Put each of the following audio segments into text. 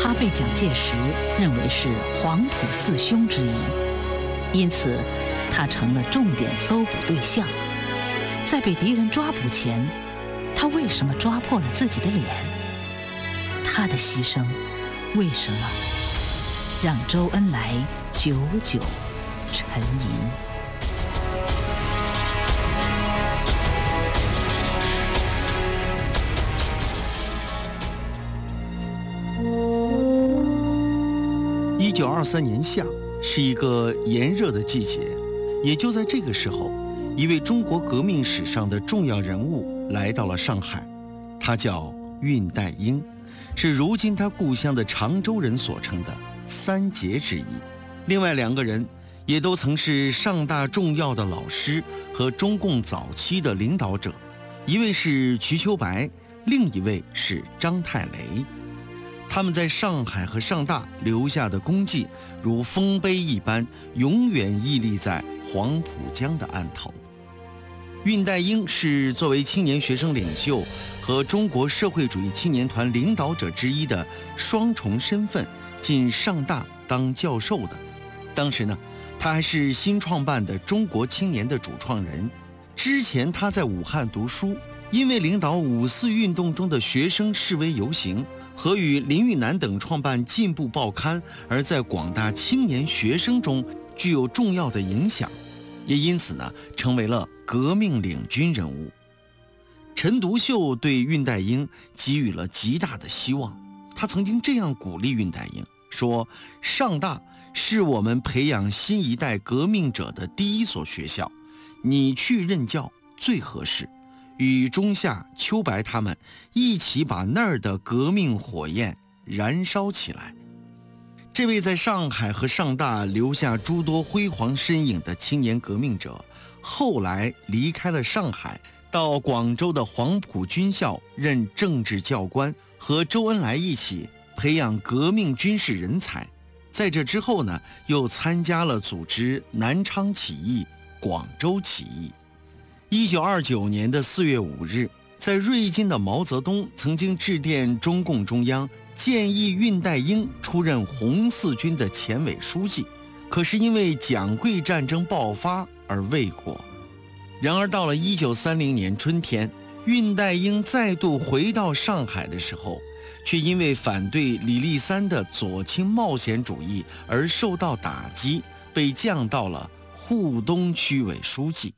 他被蒋介石认为是黄埔四凶之一，因此他成了重点搜捕对象。在被敌人抓捕前，他为什么抓破了自己的脸？他的牺牲为什么让周恩来久久沉吟 ？1923年夏是一个炎热的季节，也就在这个时候，一位中国革命史上的重要人物来到了上海，他叫恽代英，是如今他故乡的常州人所称的三杰之一。另外2个人也都曾是上大重要的老师和中共早期的领导者，一位是瞿秋白，另一位是章太雷。他们在上海和上大留下的功绩如丰碑一般，永远屹立在黄浦江的岸头。恽代英是作为青年学生领袖和中国社会主义青年团领导者之一的双重身份进上大当教授的。当时呢，他还是新创办的中国青年的主创人。之前他在武汉读书，因为领导五四运动中的学生示威游行和与林育南等创办进步报刊，而在广大青年学生中具有重要的影响，也因此呢，成为了革命领军人物。陈独秀对恽代英给予了极大的希望，他曾经这样鼓励恽代英说：上大是我们培养新一代革命者的第一所学校，你去任教最合适，与中夏、秋白他们一起把那儿的革命火焰燃烧起来。这位在上海和上大留下诸多辉煌身影的青年革命者，后来离开了上海，到广州的黄埔军校任政治教官，和周恩来一起培养革命军事人才。在这之后呢，又参加了组织南昌起义、广州起义。1929年的4月5日，在瑞金的毛泽东曾经致电中共中央，建议恽代英出任红四军的前委书记，可是因为蒋桂战争爆发而未果。然而到了1930年春天，恽代英再度回到上海的时候，却因为反对李立三的左倾冒险主义而受到打击，被降到了沪东区委书记。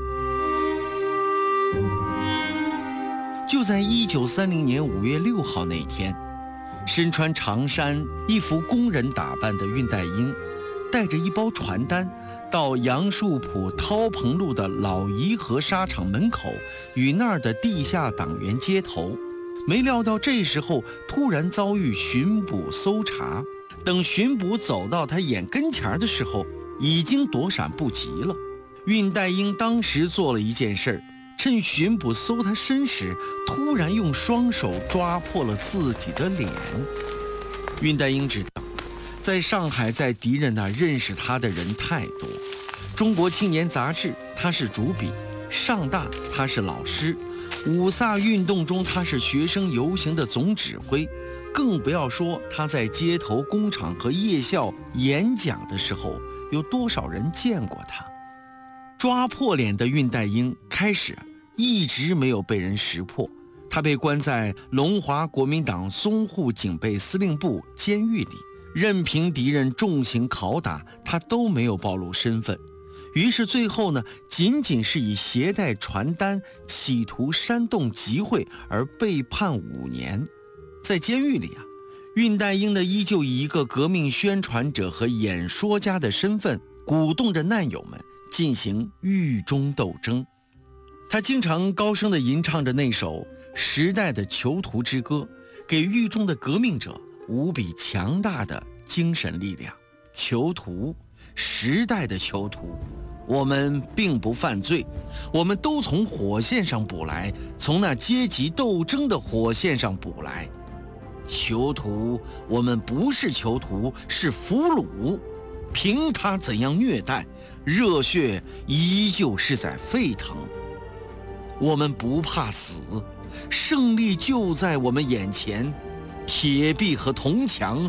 就在1930年5月6号那天，身穿长衫、一副工人打扮的恽代英，带着一包传单，到杨树浦涛棚路的老颐和纱厂门口与那儿的地下党员接头。没料到这时候突然遭遇巡捕搜查，等巡捕走到他眼跟前的时候，已经躲闪不及了。恽代英当时做了一件事儿，趁巡捕搜他身时，突然用双手抓破了自己的脸。恽代英知道，在上海在敌人那认识他的人太多，中国青年杂志他是主笔，上大他是老师，五卅运动中他是学生游行的总指挥，更不要说他在街头工厂和夜校演讲的时候，有多少人见过他。抓破脸的恽代英开始一直没有被人识破，他被关在龙华国民党淞沪警备司令部监狱里，任凭敌人重刑拷打，他都没有暴露身份。于是最后呢，仅仅是以携带传单企图煽动集会而被判5年。在监狱里恽代英呢依旧以一个革命宣传者和演说家的身份，鼓动着难友们进行狱中斗争。他经常高声地吟唱着那首时代的囚徒之歌，给狱中的革命者无比强大的精神力量。囚徒，时代的囚徒，我们并不犯罪，我们都从火线上捕来，从那阶级斗争的火线上捕来。囚徒，我们不是囚徒，是俘虏，凭他怎样虐待，热血依旧是在沸腾。我们不怕死，胜利就在我们眼前， 铁壁和铜墙